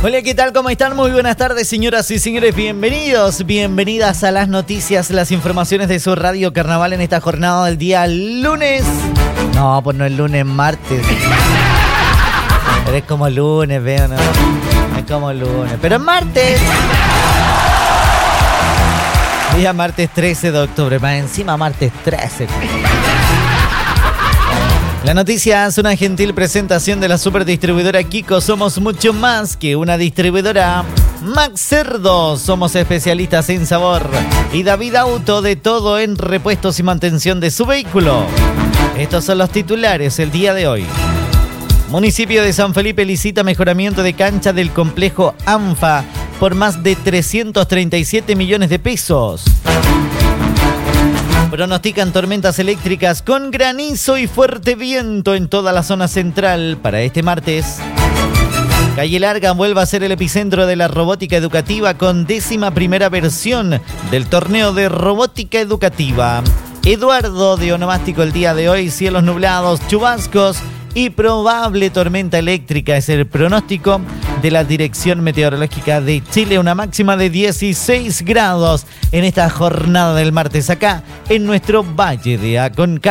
Hola, ¿qué tal? ¿Cómo están? Muy buenas tardes, señoras y señores. Bienvenidos, bienvenidas a las noticias, las informaciones de su Radio Carnaval en esta jornada del día lunes. No, pues no es lunes, martes. Pero es como lunes, veo, ¿no? Es como lunes. Pero es martes. Día martes 13 de octubre. Más encima martes 13. La noticia es una gentil presentación de la superdistribuidora Kiko. Somos mucho más que una distribuidora. Max Cerdo, somos especialistas en sabor. Y David Auto, de todo en repuestos y mantención de su vehículo. Estos son los titulares el día de hoy. Municipio de San Felipe licita mejoramiento de cancha del complejo ANFA por más de 337 millones de pesos. Pronostican tormentas eléctricas con granizo y fuerte viento en toda la zona central para este martes. Calle Larga vuelve a ser el epicentro de la robótica educativa con 11ª versión del torneo de robótica educativa. Eduardo de Onomástico el día de hoy, cielos nublados, chubascos y probable tormenta eléctrica es el pronóstico de la Dirección Meteorológica de Chile. Una máxima de 16 grados en esta jornada del martes acá en nuestro Valle de Aconcagua.